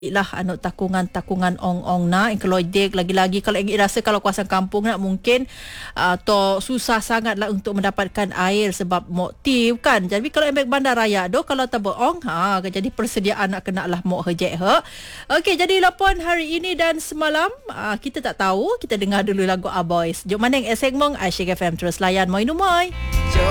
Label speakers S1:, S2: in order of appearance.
S1: lah anu takungan ong-ong na kalau dek lagi-lagi kalau ingin rasa kalau kawasan kampung nak mungkin to susah sangat lah untuk mendapatkan air sebab motif kan. Jadi kalau embek bandaraya do kalau taboong jadi persediaan nak kena lah mok hejek he. Okey, jadi lapon hari ini dan semalam kita tak tahu, kita dengar dulu lagu Aboys. Jom maneng eseng mong Asyik FM terus layan moi numoy.